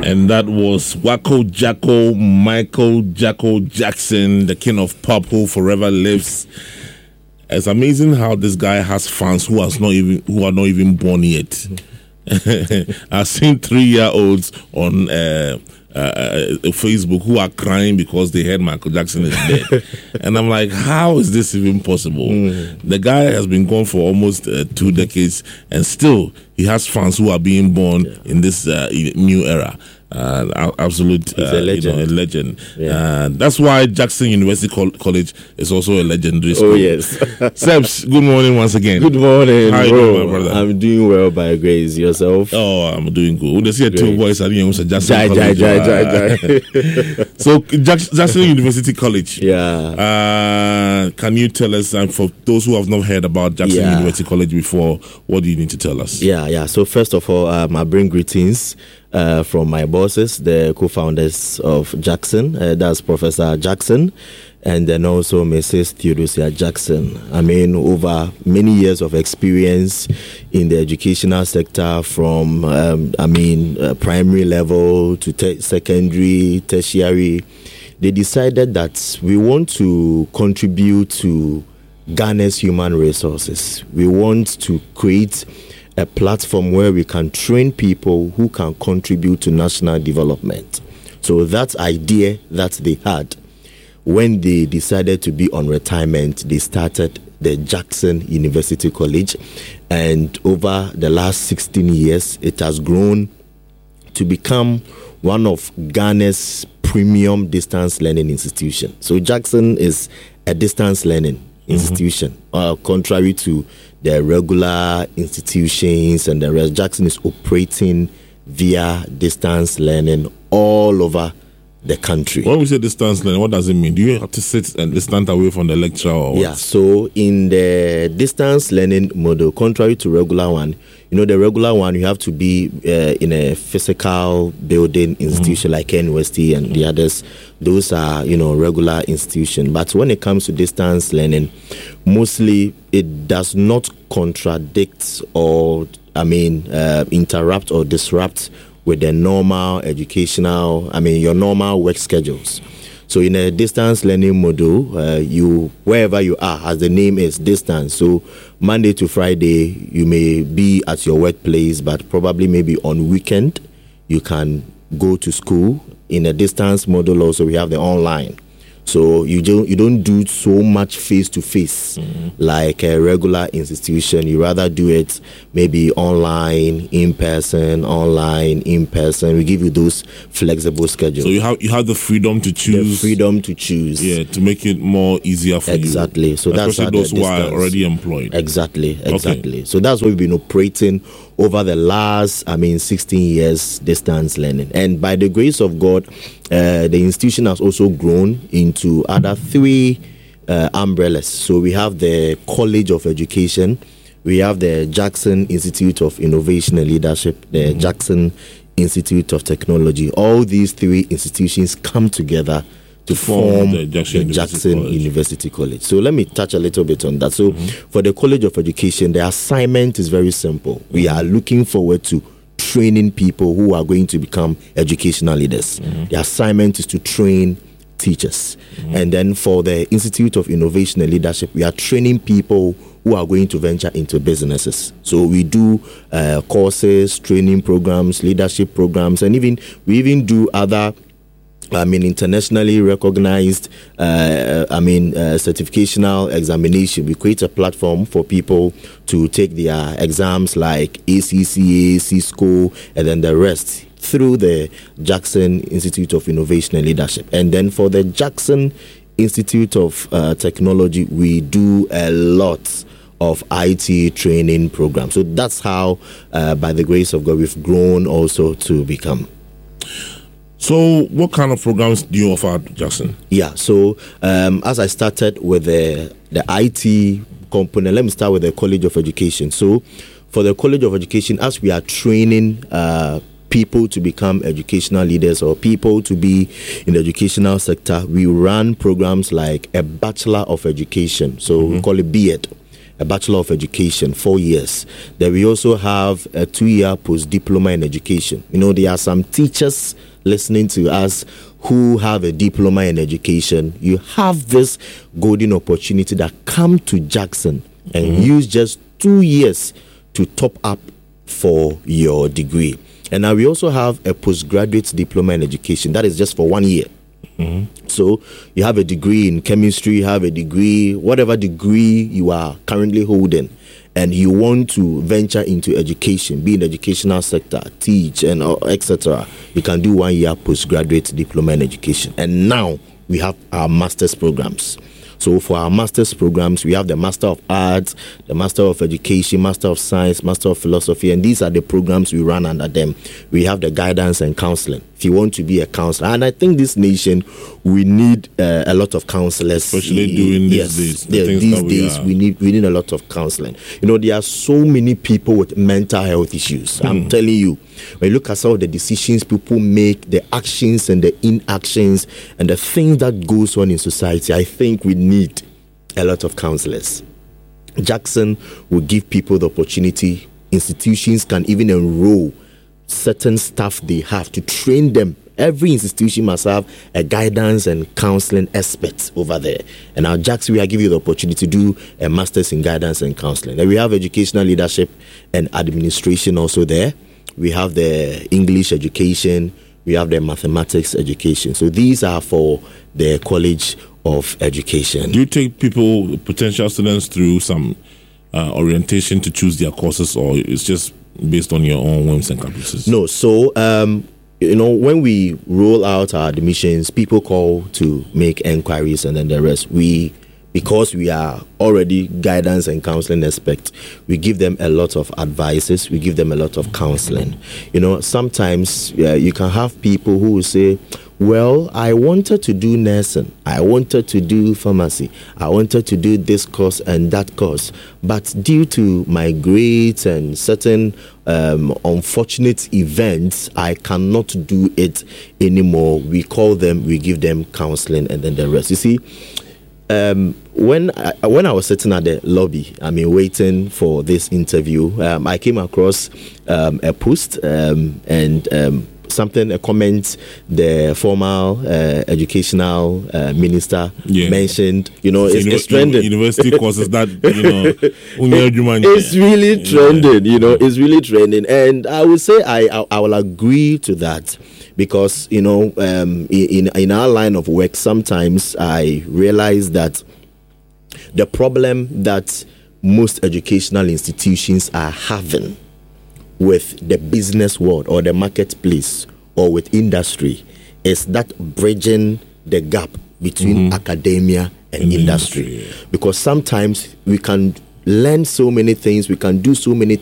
And that was Wacko Jacko, Michael Jacko Jackson, the king of pop who forever lives. It's amazing how this guy has fans who are not even born yet. I've seen 3-year-olds on Facebook who are crying because they heard Michael Jackson is dead. And I'm like, how is this even possible? The guy has been gone for almost 2 decades, and still he has fans who are being born in this new era. Absolute, he's a legend. A legend. Yeah. That's why Jackson University College is also a legendary school. Oh yes. Sebs, good morning once again. Good morning, How you bro. doing, my brother? I'm doing well by grace. Yourself? Oh, I'm doing good. When they see 2 boys, I didn't Jackson College. So Jackson University College. Yeah. Can you tell us, for those who have not heard about Jackson University College before, what do you need to tell us? Yeah. So first of all, I bring greetings from my bosses, the co-founders of Jackson. That's Professor Jackson, and then also Mrs. Theodosia Jackson. I mean, over many years of experience in the educational sector, from primary level to secondary, tertiary. They decided that we want to contribute to Ghana's human resources. We want to create a platform where we can train people who can contribute to national development. So that idea that they had, when they decided to be on retirement, they started the Jackson University College. And over the last 16 years, it has grown to become one of Ghana's premium distance learning institutions. So Jackson is a distance learning institution, contrary to the regular institutions and the rest. Jackson is operating via distance learning all over the country. When we say distance learning, what does it mean? Do you have to sit and stand away from the lecture or what? Yeah, so in the distance learning model, contrary to regular one, the regular one, you have to be in a physical building institution like university and the others. Those are, regular institution. But when it comes to distance learning, mostly it does not contradict or, interrupt or disrupt with the normal educational, your normal work schedules. So in a distance learning model, you wherever you are, as the name is, distance. So Monday to Friday, you may be at your workplace, but probably maybe on weekend, you can go to school. In a distance model also, we have the online. So you don't do so much face-to-face like a regular institution. You rather do it maybe online, in person. We give you those flexible schedules. So you have the freedom to choose. Yeah, to make it more easier for you. Exactly. So that's especially those who are already employed. Exactly. Okay. So that's what we've been operating over the last 16 years, distance learning. And by the grace of God, the institution has also grown into other 3 umbrellas. So we have the College of Education, we have the Jackson Institute of Innovation and Leadership, the Jackson Institute of Technology. All these 3 institutions come together to form the Jackson University College. So let me touch a little bit on that. So for the College of Education, the assignment is very simple. We are looking forward to training people who are going to become educational leaders. The assignment is to train teachers. And then for the Institute of Innovation and Leadership, we are training people who are going to venture into businesses. So we do courses, training programs, leadership programs, and we even do other internationally recognized certificational examination. We create a platform for people to take their exams like ACCA, Cisco, and then the rest through the Jackson Institute of Innovation and Leadership. And then for the Jackson Institute of Technology, we do a lot of IT training programs. So that's how, by the grace of God, we've grown also to become. So what kind of programs do you offer at Jackson? Yeah, so as I started with the IT component, let me start with the College of Education. So for the College of Education, as we are training people to become educational leaders or people to be in the educational sector, we run programs like a Bachelor of Education. So we call it BEd. a Bachelor of Education, 4 years. Then we also have a 2-year post-diploma in education. You know, there are some teachers listening to us who have a diploma in education. You have this golden opportunity that come to Jackson and use just 2 years to top up for your degree. And now we also have a postgraduate diploma in education. That is just for 1 year. So you have a degree in chemistry, you have a degree, whatever degree you are currently holding, and you want to venture into education, be in the educational sector, teach, and etc. You can do 1 year postgraduate diploma in education. And now we have our master's programs. So for our master's programs, we have the Master of Arts, the Master of Education, Master of Science, Master of Philosophy, and these are the programs we run under them. We have the guidance and counseling. If you want to be a counselor, and I think this nation, we need a lot of counselors. Especially during these days. These days, we need a lot of counseling. You know, there are so many people with mental health issues. I'm telling you, when you look at some of the decisions people make, the actions and the inactions, and the things that goes on in society, I think we need a lot of counselors. Jackson will give people the opportunity. Institutions can even enroll certain staff they have to train them. Every institution must have a guidance and counseling expert over there. And now, Jackson, we are giving you the opportunity to do a master's in guidance and counseling. And we have educational leadership and administration also there. We have the English education. We have the mathematics education. So these are for the College of Education. Do you take people, potential students, through some orientation to choose their courses, or it's just based on your own whims and caprices? No. So, you know, when we roll out our admissions, people call to make enquiries, and then the rest. Because we are already guidance and counseling experts, we give them a lot of advices, we give them a lot of counseling. You know, sometimes you can have people who will say, well, I wanted to do nursing, I wanted to do pharmacy, I wanted to do this course and that course, but due to my grades and certain unfortunate events, I cannot do it anymore. We call them, we give them counseling, and then the rest. You see, when I was sitting at the lobby, waiting for this interview, I came across a post and a comment the former educational minister mentioned. You know, it's trending. University courses that, you know, it's really trending. You know, it's really trending, and I would say I will agree to that. Because, you know, in our line of work, sometimes I realize that the problem that most educational institutions are having with the business world or the marketplace or with industry is that bridging the gap between academia and industry. Because sometimes we can learn so many things, we can do so many